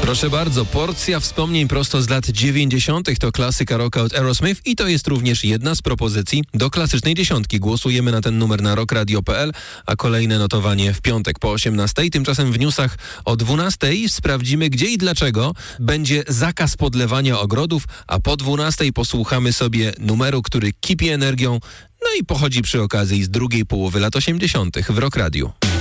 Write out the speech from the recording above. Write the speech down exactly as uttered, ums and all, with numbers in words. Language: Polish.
Proszę bardzo, porcja wspomnień prosto z lat dziewięćdziesiątych to klasyka rocka od Aerosmith i to jest również jedna z propozycji do klasycznej dziesiątki. Głosujemy na ten numer na rockradio kropka p l, a kolejne notowanie w piątek po osiemnastej. Tymczasem w newsach o dwunastej sprawdzimy, gdzie i dlaczego będzie zakaz podlewania ogrodów, a po dwunastej posłuchamy sobie numeru, który kipi energią, no i pochodzi przy okazji z drugiej połowy lat osiemdziesiątych w Rock Radio.